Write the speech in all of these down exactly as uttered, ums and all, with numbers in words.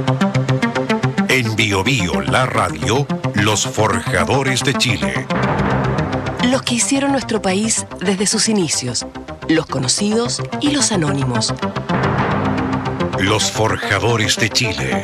En Bio Bio, la radio, los forjadores de Chile. Los que hicieron nuestro país desde sus inicios, los conocidos y los anónimos. Los forjadores de Chile.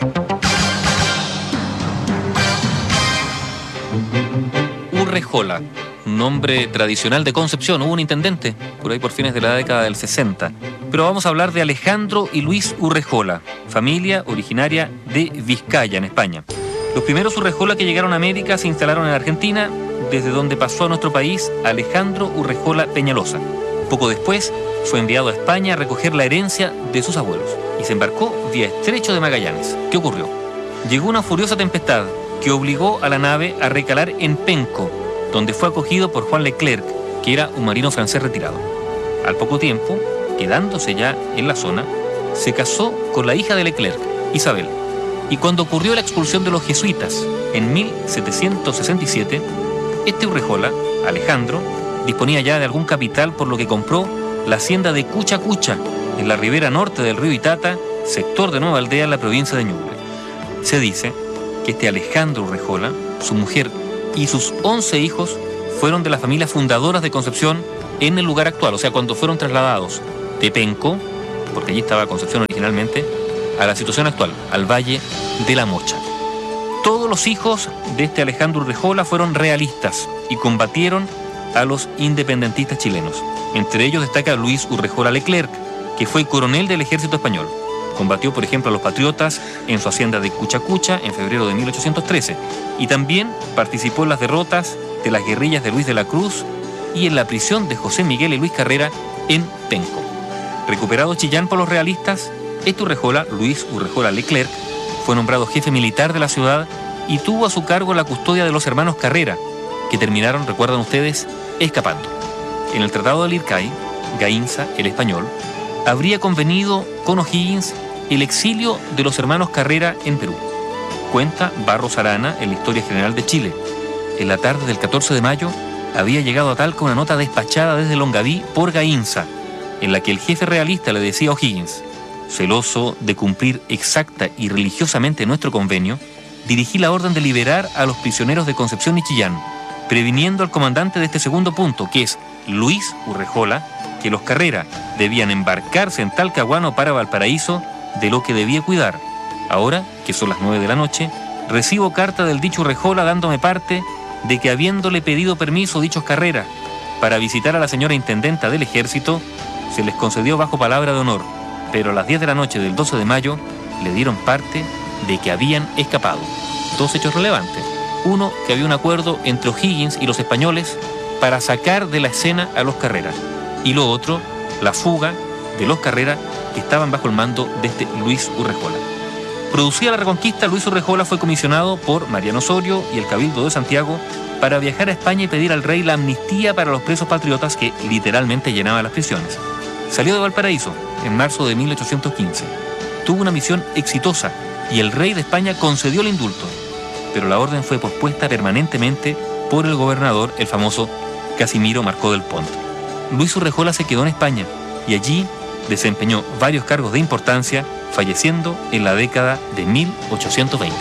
Urrejola, un nombre tradicional de Concepción. Hubo un intendente por ahí por fines de la década del sesenta. Pero vamos a hablar de Alejandro y Luis Urrejola, familia originaria de Vizcaya, en España. Los primeros Urrejola que llegaron a América se instalaron en Argentina, desde donde pasó a nuestro país Alejandro Urrejola Peñalosa. Poco después fue enviado a España a recoger la herencia de sus abuelos y se embarcó vía Estrecho de Magallanes. ¿Qué ocurrió? Llegó una furiosa tempestad que obligó a la nave a recalar en Penco, donde fue acogido por Juan Leclerc, que era un marino francés retirado. Al poco tiempo, quedándose ya en la zona, se casó con la hija de Leclerc, Isabel. Y cuando ocurrió la expulsión de los jesuitas en mil setecientos sesenta y siete, este Urrejola, Alejandro, disponía ya de algún capital, por lo que compró la hacienda de Cucha Cucha, en la ribera norte del río Itata, sector de Nueva Aldea, en la provincia de Ñuble. Se dice que este Alejandro Urrejola, su mujer y sus once hijos fueron de las familias fundadoras de Concepción en el lugar actual, o sea, cuando fueron trasladados de Penco, porque allí estaba Concepción originalmente, a la situación actual, al Valle de la Mocha. Todos los hijos de este Alejandro Urrejola fueron realistas y combatieron a los independentistas chilenos. Entre ellos destaca Luis Urrejola Leclerc, que fue coronel del ejército español. Combatió, por ejemplo, a los patriotas en su hacienda de Cucha Cucha en febrero de mil ochocientos trece y también participó en las derrotas de las guerrillas de Luis de la Cruz y en la prisión de José Miguel y Luis Carrera en Penco. Recuperado Chillán por los realistas, este Urrejola, Luis Urrejola Leclerc, fue nombrado jefe militar de la ciudad y tuvo a su cargo la custodia de los hermanos Carrera, que terminaron, recuerdan ustedes, escapando. En el Tratado de Lircay, Gainza, el español, habría convenido con O'Higgins el exilio de los hermanos Carrera en Perú. Cuenta Barros Arana en la Historia General de Chile. En la tarde del catorce de mayo había llegado a Talca una nota despachada desde Longaví por Gainza, en la que el jefe realista le decía a O'Higgins: celoso de cumplir exacta y religiosamente nuestro convenio, dirigí la orden de liberar a los prisioneros de Concepción y Chillán, previniendo al comandante de este segundo punto, que es Luis Urrejola, que los Carrera debían embarcarse en Talcahuano para Valparaíso, de lo que debía cuidar. Ahora, que son las nueve de la noche, recibo carta del dicho Urrejola dándome parte de que, habiéndole pedido permiso dichos Carrera para visitar a la señora intendenta del ejército, se les concedió bajo palabra de honor, pero a las diez de la noche del doce de mayo le dieron parte de que habían escapado. Dos hechos relevantes. Uno, que había un acuerdo entre O'Higgins y los españoles para sacar de la escena a los Carrera. Y lo otro, la fuga de los Carrera que estaban bajo el mando de este Luis Urrejola. Producida la Reconquista, Luis Urrejola fue comisionado por Mariano Osorio y el Cabildo de Santiago para viajar a España y pedir al rey la amnistía para los presos patriotas que literalmente llenaban las prisiones. Salió de Valparaíso en marzo de mil ochocientos quince. Tuvo una misión exitosa y el rey de España concedió el indulto, pero la orden fue pospuesta permanentemente por el gobernador, el famoso Casimiro Marcó del Pont. Luis Urrejola se quedó en España y allí desempeñó varios cargos de importancia, falleciendo en la década de mil ochocientos veinte.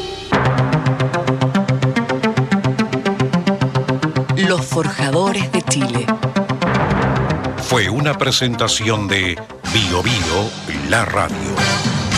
Los forjadores de Chile. Fue una presentación de Bio Bio, la radio.